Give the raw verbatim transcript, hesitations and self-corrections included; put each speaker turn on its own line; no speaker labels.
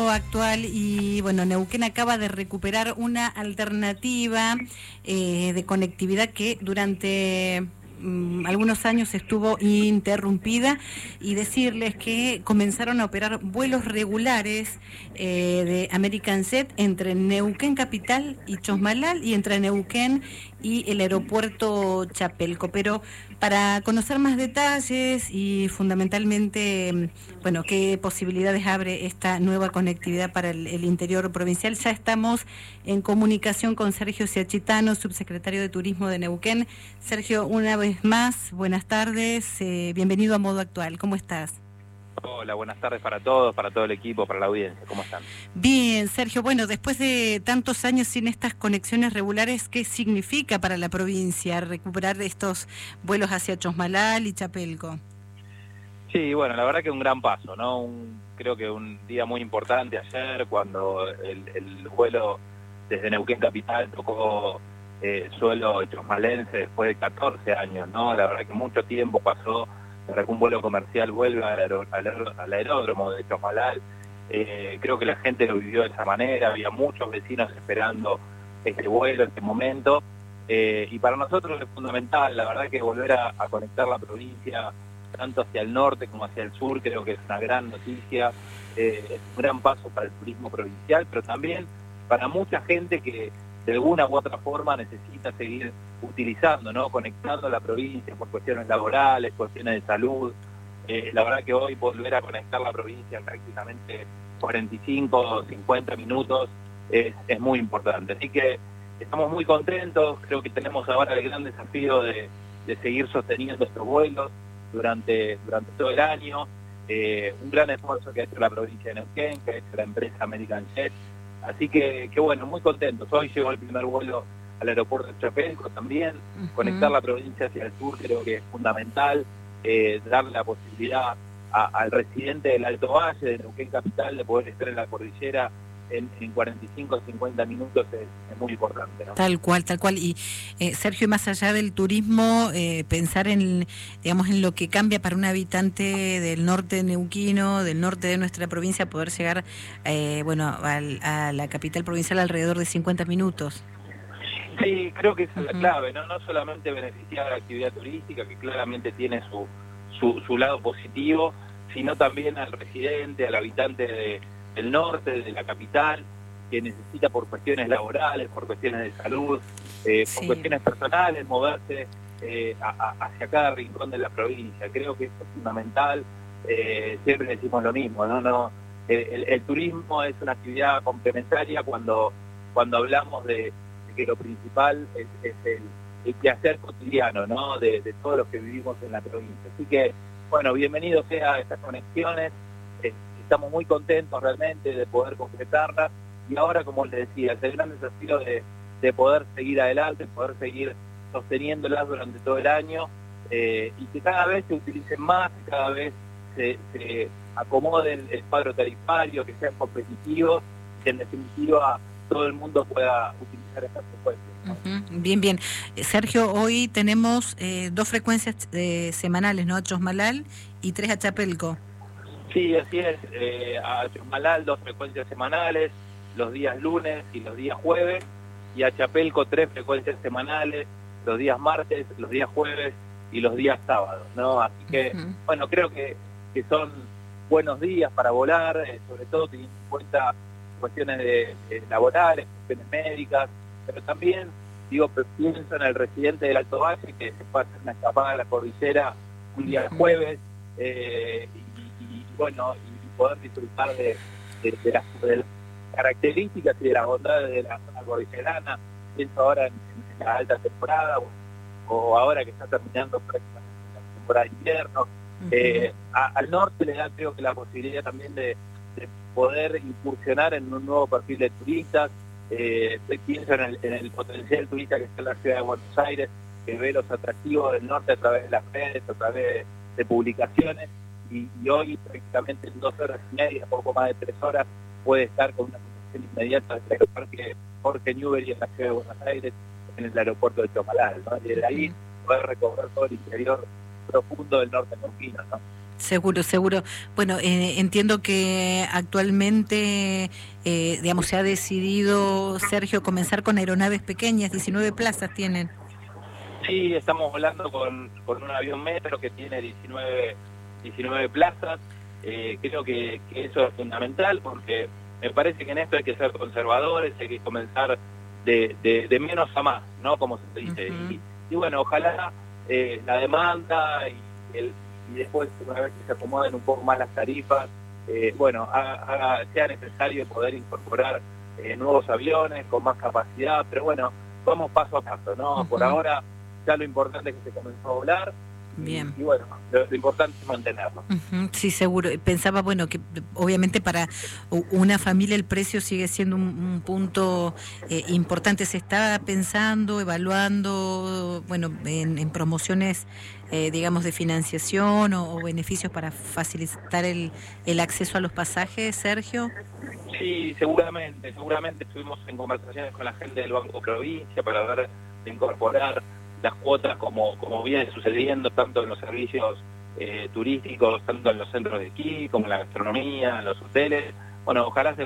modo actual y bueno, Neuquén acaba de recuperar una alternativa eh, de conectividad que durante mm, algunos años estuvo interrumpida, y decirles que comenzaron a operar vuelos regulares eh, de American Jet entre Neuquén Capital y Chosmalal, y entre Neuquén y el aeropuerto Chapelco. Pero para conocer más detalles y fundamentalmente, bueno, qué posibilidades abre esta nueva conectividad para el, el interior provincial, ya estamos en comunicación con Sergio Siachitano, subsecretario de Turismo de Neuquén. Sergio, una vez más, buenas tardes, eh, bienvenido a Modo Actual, ¿cómo estás?
Hola, buenas tardes para todos, para todo el equipo, para la audiencia, ¿cómo están?
Bien, Sergio, bueno, después de tantos años sin estas conexiones regulares, ¿qué significa para la provincia recuperar estos vuelos hacia Chosmalal y Chapelco?
Sí, bueno, la verdad que un gran paso, ¿no? Un, creo que un día muy importante ayer, cuando el, el vuelo desde Neuquén Capital tocó eh, suelo chosmalense después de catorce años, ¿no? La verdad que mucho tiempo pasó para que un vuelo comercial vuelva al, aer al, al aeródromo de Chosmalal. Eh, creo que la gente lo vivió de esa manera, había muchos vecinos esperando este vuelo, este momento, eh, y para nosotros es fundamental, la verdad que volver a, a conectar la provincia tanto hacia el norte como hacia el sur, creo que es una gran noticia, eh, es un gran paso para el turismo provincial, pero también para mucha gente que de alguna u otra forma necesita seguir utilizando, ¿no? Conectando la provincia por cuestiones laborales, cuestiones de salud. Eh, la verdad que hoy volver a conectar la provincia en prácticamente cuarenta y cinco o cincuenta minutos es, es muy importante. Así que estamos muy contentos, creo que tenemos ahora el gran desafío de, de seguir sosteniendo estos vuelos durante, durante todo el año. Eh, un gran esfuerzo que ha hecho la provincia de Neuquén, que ha hecho la empresa American Jet. Así que, que bueno, muy contentos. Hoy llegó el primer vuelo al aeropuerto de Chapelco también. Uh-huh. Conectar la provincia hacia el sur creo que es fundamental. Eh, darle la posibilidad a, al residente del Alto Valle, de Neuquén Capital, de poder estar en la cordillera en, en cuarenta y cinco o cincuenta minutos es, es muy importante, ¿no?
Tal cual, tal cual. Y eh, Sergio, más allá del turismo, eh, pensar en, digamos, en lo que cambia para un habitante del norte neuquino, del norte de nuestra provincia, poder llegar, eh, bueno, al, a la capital provincial alrededor de cincuenta minutos.
Sí, creo que esa es la clave, ¿no? No solamente beneficiar a la actividad turística, que claramente tiene su, su, su lado positivo, sino también al residente, al habitante de, del norte, de la capital, que necesita por cuestiones laborales, por cuestiones de salud, eh, por sí. cuestiones personales, moverse eh, a, a, hacia cada rincón de la provincia. Creo que eso es fundamental, eh, siempre decimos lo mismo, ¿no? no el, el turismo es una actividad complementaria cuando, cuando hablamos de que lo principal es, es el, el quehacer cotidiano, ¿no? De, de todos los que vivimos en la provincia. Así que, bueno, bienvenido sea a estas conexiones, eh, estamos muy contentos realmente de poder concretarlas, y ahora, como les decía, es el gran desafío de, de poder seguir adelante, poder seguir sosteniéndolas durante todo el año, eh, y que cada vez se utilicen más, que cada vez se, se acomode el, el cuadro tarifario, que sean competitivos, que en definitiva todo el mundo pueda utilizar estas frecuencias, ¿no?
Uh-huh. Bien, bien. Sergio, hoy tenemos eh, dos frecuencias eh, semanales, ¿no? A Chosmalal y tres a Chapelco.
Sí, así es. Eh, a Chosmalal dos frecuencias semanales, los días lunes y los días jueves, y a Chapelco tres frecuencias semanales, los días martes, los días jueves y los días sábados, ¿no? Así que, uh-huh. bueno, creo que, que son buenos días para volar, eh, sobre todo teniendo en cuenta cuestiones de, de laborales, cuestiones médicas, pero también, digo, pienso en el residente del Alto Valle que se puede hacer una escapada a la cordillera un día jueves, eh, y, y, y bueno, y poder disfrutar de, de, de, las, de las características y de las bondades de la zona cordillerana. Pienso ahora en, en la alta temporada, o, o ahora que está terminando prácticamente la temporada de invierno. Uh-huh. eh, a, al norte le da, creo que, la posibilidad también de de poder incursionar en un nuevo perfil de turistas. Eh, pienso en el, en el potencial turista que está en la ciudad de Buenos Aires, que ve los atractivos del norte a través de las redes, a través de, de publicaciones, y, y hoy prácticamente en dos horas y media, poco más de tres horas, puede estar con una conexión inmediata desde el parque Jorge Newbery en la ciudad de Buenos Aires, en el aeropuerto de Chosmalal, ¿no? Y de ahí poder recorrer todo el interior profundo del norte neuquino, ¿no?
Seguro, seguro. Bueno, eh, entiendo que actualmente, eh, digamos, se ha decidido, Sergio, comenzar con aeronaves pequeñas, diecinueve plazas tienen.
Sí, estamos volando con, con un avión metro que tiene diecinueve, diecinueve plazas. Eh, creo que, que eso es fundamental porque me parece que en esto hay que ser conservadores, hay que comenzar de, de, de menos a más, ¿no? Como se dice.
Uh-huh.
y, y bueno, ojalá eh, la demanda y, el, y después, una vez que se acomoden un poco más las tarifas, eh, bueno, haga, haga, sea necesario poder incorporar eh, nuevos aviones con más capacidad, pero bueno, vamos paso a paso, ¿no? Uh-huh. Por ahora ya lo importante es que se comenzó a volar.
Bien.
Y, y bueno, lo, lo importante es mantenerlo.
Uh-huh, sí, seguro. Pensaba, bueno, que obviamente para una familia el precio sigue siendo un, un punto eh, importante. Se está pensando, evaluando, bueno, en, en promociones, eh, digamos, de financiación o, o beneficios para facilitar el, el acceso a los pasajes, Sergio.
Sí, seguramente, seguramente estuvimos en conversaciones con la gente del Banco Provincia para ver de incorporar las cuotas como, como viene sucediendo tanto en los servicios eh, turísticos, tanto en los centros de esquí como en la gastronomía, en los hoteles. Bueno, ojalá se